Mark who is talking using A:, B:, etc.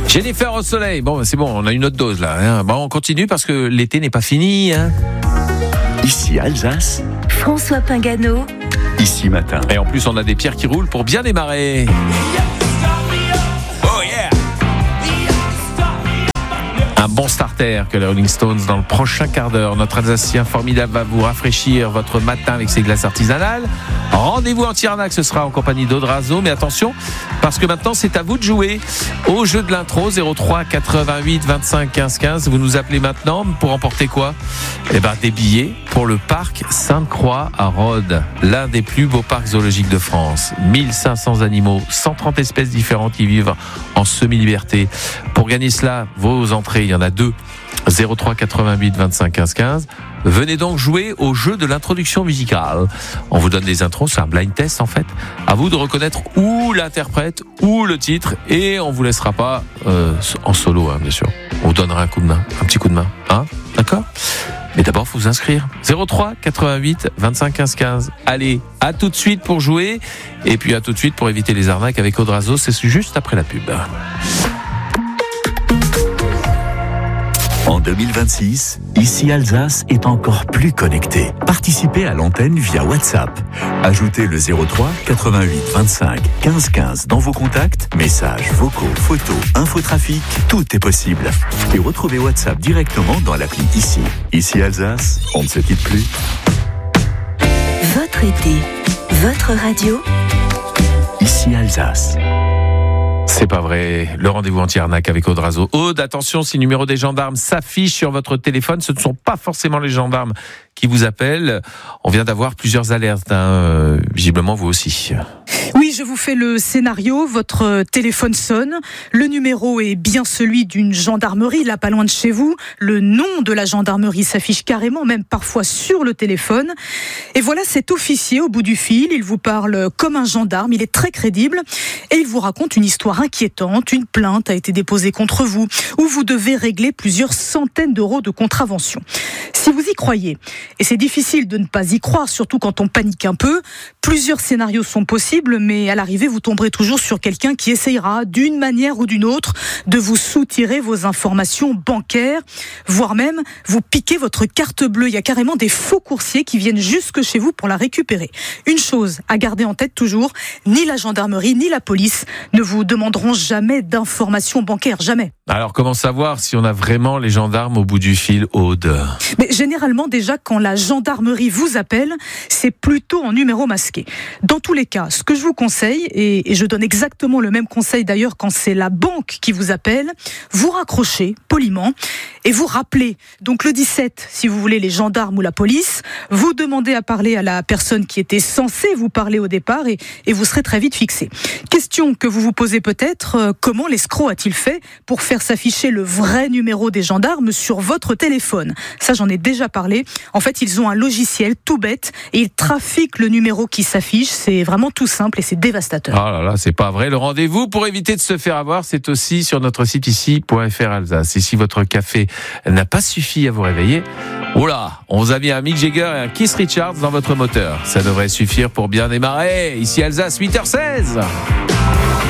A: Jennifer au soleil. Bon, c'est bon, on a une autre dose là. Hein. Bon, on continue parce que l'été n'est pas fini. Hein.
B: Ici Alsace,
C: François Pingano.
B: Ici Matin.
A: Et en plus, on a des pierres qui roulent pour bien démarrer. Oh yeah! Un bon starter que les Rolling Stones dans le prochain quart d'heure. Notre Alsacien formidable va vous rafraîchir votre matin avec ses glaces artisanales. Rendez-vous en Tiernac, ce sera en compagnie d'Audrazo. Mais attention, parce que maintenant c'est à vous de jouer au jeu de l'intro 03 88 25 15 15. Vous nous appelez maintenant pour emporter quoi ? Eh ben des billets pour le parc Sainte-Croix à Rhodes, l'un des plus beaux parcs zoologiques de France. 1500 animaux, 130 espèces différentes qui vivent en semi-liberté. Pour gagner cela, vos entrées, il y en a 2. 03 88 25 15 15. Venez donc jouer au jeu de l'introduction musicale. On vous donne des intros, c'est un blind test en fait. À vous de reconnaître ou l'interprète ou le titre et on vous laissera pas en solo, hein, bien sûr. On vous donnera un coup de main, un petit coup de main, hein, d'accord ? Mais d'abord, faut vous inscrire. 03 88 25 15 15. Allez, à tout de suite pour jouer et puis à tout de suite pour éviter les arnaques avec Audrazo. C'est juste après la pub.
B: En 2026, Ici Alsace est encore plus connecté. Participez à l'antenne via WhatsApp. Ajoutez le 03 88 25 15 15 dans vos contacts, messages, vocaux, photos, infotrafic, tout est possible. Et retrouvez WhatsApp directement dans l'appli Ici. Ici Alsace, on ne se quitte plus.
C: Votre été, votre radio.
B: Ici Alsace.
A: C'est pas vrai. Le rendez-vous en Tiernac avec Audrazo. Aude, attention, si le numéro des gendarmes s'affiche sur votre téléphone, ce ne sont pas forcément les gendarmes qui vous appellent. On vient d'avoir plusieurs alertes, hein. Visiblement vous aussi.
D: Oui, je vous fais le scénario. Votre téléphone sonne. Le numéro est bien celui d'une gendarmerie, là pas loin de chez vous. Le nom de la gendarmerie s'affiche carrément, même parfois sur le téléphone. Et voilà cet officier au bout du fil. Il vous parle comme un gendarme. Il est très crédible. Et il vous raconte une histoire inquiétante. Une plainte a été déposée contre vous, où vous devez régler plusieurs centaines d'euros de contravention. Si vous y croyez, et c'est difficile de ne pas y croire, surtout quand on panique un peu, plusieurs scénarios sont possibles, mais à l'arrivée, vous tomberez toujours sur quelqu'un qui essayera, d'une manière ou d'une autre, de vous soutirer vos informations bancaires, voire même vous piquer votre carte bleue. Il y a carrément des faux coursiers qui viennent jusque chez vous pour la récupérer. Une chose à garder en tête toujours, ni la gendarmerie, ni la police ne vous demanderont jamais d'informations bancaires, jamais.
A: Alors comment savoir si on a vraiment les gendarmes au bout du fil, Aude ?
D: Mais généralement, déjà, quand la gendarmerie vous appelle, c'est plutôt en numéro masqué. Dans tous les cas, ce que je vous conseille, et je donne exactement le même conseil d'ailleurs quand c'est la banque qui vous appelle, vous raccrochez poliment et vous rappelez. Donc le 17, si vous voulez les gendarmes ou la police, vous demandez à parler à la personne qui était censée vous parler au départ et vous serez très vite fixé. Question que vous vous posez peut-être, comment l'escroc a-t-il fait pour faire s'afficher le vrai numéro des gendarmes sur votre téléphone ? Ça, j'en ai déjà parlé. En fait, ils ont un logiciel tout bête et ils trafiquent le numéro qui s'affiche. C'est vraiment tout simple et c'est dévastateur.
A: Ah là là, c'est pas vrai. Le rendez-vous pour éviter de se faire avoir, c'est aussi sur notre site ici.fr Alsace. Et si votre café n'a pas suffi à vous réveiller, oula, on vous a mis un Mick Jagger et un Keith Richards dans votre moteur. Ça devrait suffire pour bien démarrer. Ici Alsace, 8h16.